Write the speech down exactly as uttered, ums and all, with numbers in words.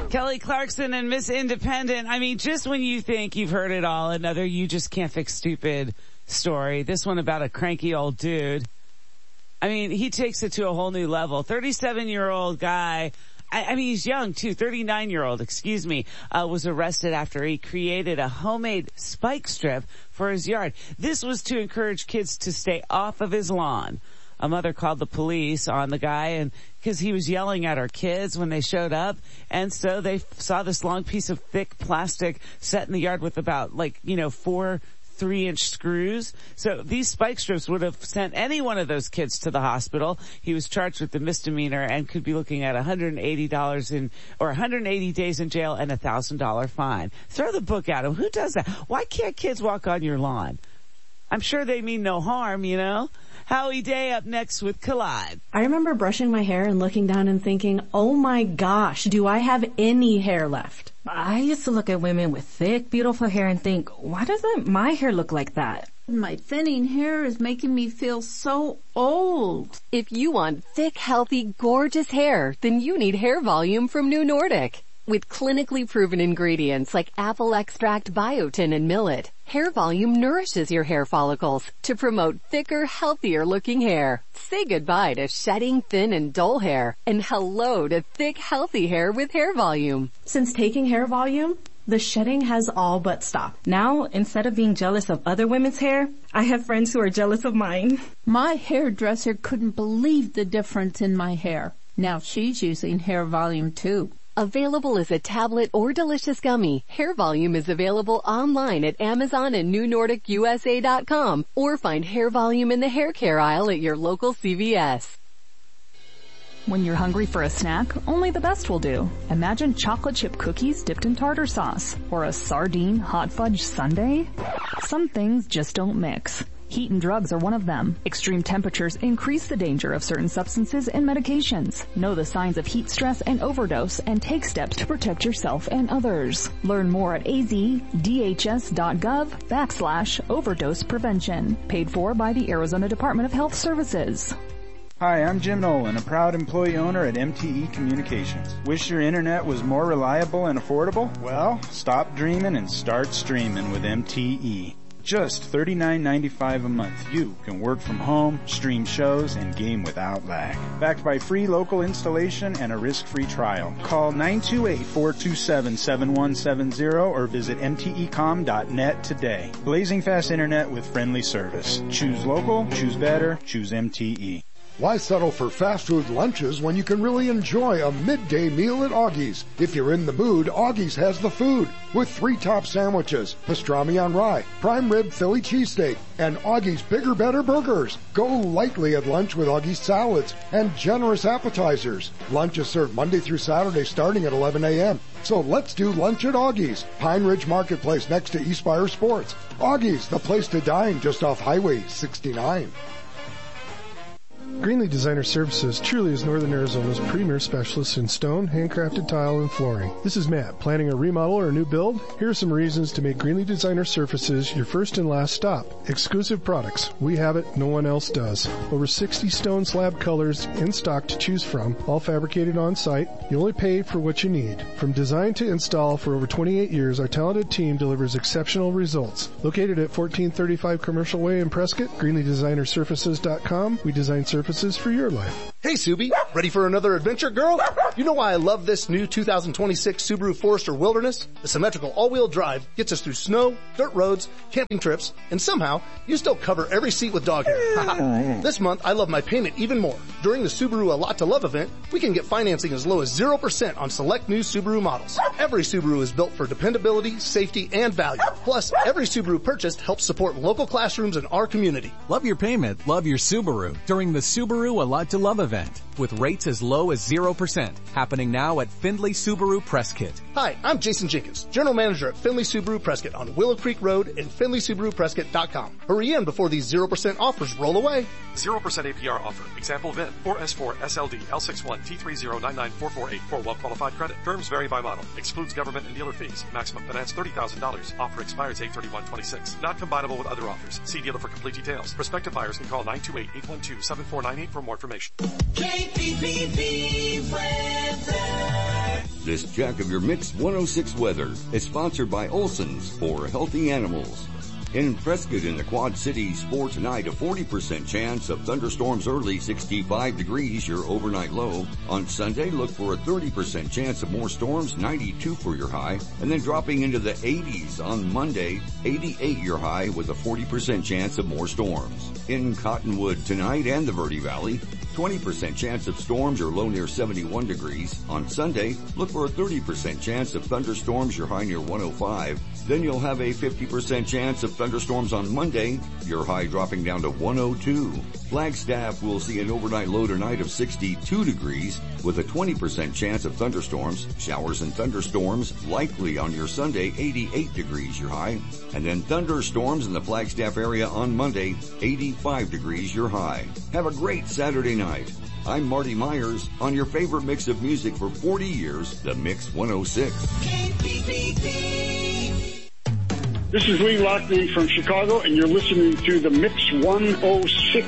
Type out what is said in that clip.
Kelly Clarkson and Miss Independent. I mean, just when you think you've heard it all, another You Just Can't Fix Stupid story. This one about a cranky old dude. I mean, he takes it to a whole new level. thirty-seven-year-old guy, I, I mean, he's young too, thirty-nine-year-old, excuse me, uh, was arrested after he created a homemade spike strip for his yard. This was to encourage kids to stay off of his lawn. A mother called the police on the guy and because he was yelling at her kids when they showed up. And so they saw this long piece of thick plastic set in the yard with about like, you know, four three inch screws. So these spike strips would have sent any one of those kids to the hospital. He was charged with the misdemeanor and could be looking at one hundred eighty dollars in, or one hundred eighty days in jail and a one thousand dollars fine. Throw the book at him. Who does that? Why can't kids walk on your lawn? I'm sure they mean no harm, you know? Howie Day up next with Collide. I remember brushing my hair and looking down and thinking, oh my gosh, do I have any hair left? I used to look at women with thick, beautiful hair and think, why doesn't my hair look like that? My thinning hair is making me feel so old. If you want thick, healthy, gorgeous hair, then you need Hair Volume from New Nordic. With clinically proven ingredients like apple extract, biotin, and millet, Hair Volume nourishes your hair follicles to promote thicker, healthier looking hair. Say goodbye to shedding, thin, and dull hair, and hello to thick, healthy hair with Hair Volume. Since taking Hair Volume, the shedding has all but stopped. Now, instead of being jealous of other women's hair, I have friends who are jealous of mine. My hairdresser couldn't believe the difference in my hair. Now she's using Hair Volume too. Available as a tablet or delicious gummy, Hair Volume is available online at Amazon and New Nordic U S A dot com or find Hair Volume in the hair care aisle at your local C V S. When you're hungry for a snack, only the best will do. Imagine chocolate chip cookies dipped in tartar sauce or a sardine hot fudge sundae. Some things just don't mix. Heat and drugs are one of them. Extreme temperatures increase the danger of certain substances and medications. Know the signs of heat stress and overdose and take steps to protect yourself and others. Learn more at azdhs.gov backslash overdose prevention. Paid for by the Arizona Department of Health Services. Hi, I'm Jim Nolan, a proud employee owner at M T E Communications. Wish your internet was more reliable and affordable? Well, stop dreaming and start streaming with M T E. Just thirty-nine ninety-five a month, you can work from home, stream shows, and game without lag. Backed by free local installation and a risk-free trial. Call nine two eight, four two seven, seven one seven zero or visit m t e com dot net today. Blazing fast internet with friendly service. Choose local, choose better, choose M T E. Why settle for fast food lunches when you can really enjoy a midday meal at Augie's? If you're in the mood, Augie's has the food with three top sandwiches, pastrami on rye, prime rib Philly cheesesteak, and Augie's Bigger Better Burgers. Go lightly at lunch with Augie's salads and generous appetizers. Lunch is served Monday through Saturday starting at eleven a.m. So let's do lunch at Augie's, Pine Ridge Marketplace next to Eastspire Sports. Augie's, the place to dine just off Highway sixty-nine. Greenlee Designer Services truly is Northern Arizona's premier specialist in stone, handcrafted tile, and flooring. This is Matt. Planning a remodel or a new build? Here are some reasons to make Greenlee Designer Services your first and last stop. Exclusive products. We have it. No one else does. Over sixty stone slab colors in stock to choose from, all fabricated on site. You only pay for what you need. From design to install for over twenty-eight years, our talented team delivers exceptional results. Located at fourteen thirty-five Commercial Way in Prescott, greenlee designer surfaces dot com. We design surfaces for your life. Hey Subi, ready for another adventure, girl? You know why I love this new two thousand twenty-six Subaru Forester Wilderness? The symmetrical all-wheel drive gets us through snow, dirt roads, camping trips, and somehow you still cover every seat with dog hair. This month I love my payment even more. During the Subaru A Lot to Love event, we can get financing as low as zero percent on select new Subaru models. Every Subaru is built for dependability, safety, and value. Plus, every Subaru purchased helps support local classrooms in our community. Love your payment, love your Subaru during the Subaru A Lot to Love event with rates as low as zero percent. Happening now at Findlay Subaru Prescott. Hi, I'm Jason Jenkins, General Manager at Findlay Subaru Prescott on Willow Creek Road and finley subaru prescott dot com. Hurry in before these zero percent offers roll away. zero percent A P R offer. Example V I N four S four S L D L sixty-one T three zero nine nine four four eight for well-qualified credit. Terms vary by model. Excludes government and dealer fees. Maximum finance thirty thousand dollars. Offer expires eight thirty-one twenty-six. Not combinable with other offers. See dealer for complete details. Prospective buyers can call nine two eight, eight one two, seven four nine eight for more information. K P P B weather. This check of your Mix one oh six weather is sponsored by Olson's for Healthy Animals. In Prescott in the Quad Cities for tonight, a forty percent chance of thunderstorms early, sixty-five degrees, your overnight low. On Sunday, look for a thirty percent chance of more storms, ninety-two for your high. And then dropping into the eighties on Monday, eighty-eight your high with a forty percent chance of more storms. In Cottonwood tonight and the Verde Valley, twenty percent chance of storms, your low near seventy-one degrees. On Sunday, look for a thirty percent chance of thunderstorms, your high near one oh five. Then you'll have a fifty percent chance of thunderstorms on Monday, your high dropping down to one oh two. Flagstaff will see an overnight low tonight of sixty-two degrees with a twenty percent chance of thunderstorms, showers and thunderstorms likely on your Sunday, eighty-eight degrees your high. And then thunderstorms in the Flagstaff area on Monday, eighty-five degrees your high. Have a great Saturday night. I'm Marty Myers on your favorite mix of music for forty years, the Mix one oh six. K P P P. This is Lee Lockney from Chicago, and you're listening to the Mix one oh six.